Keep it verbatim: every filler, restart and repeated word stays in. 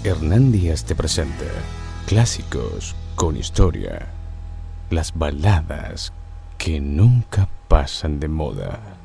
Hernán Díaz te presenta clásicos con historia, las baladas que nunca pasan de moda.